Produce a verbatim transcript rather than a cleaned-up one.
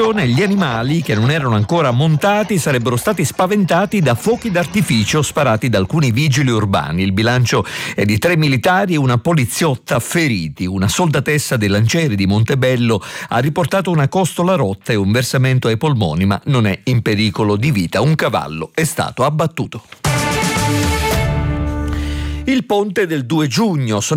Attenzione, gli animali che non erano ancora montati sarebbero stati spaventati da fuochi d'artificio sparati da alcuni vigili urbani. Il bilancio è di tre militari e una poliziotta feriti. Una soldatessa dei Lancieri di Montebello ha riportato una costola rotta e un versamento ai polmoni, ma non è in pericolo di vita. Un cavallo è stato abbattuto. Il ponte del due giugno. Sono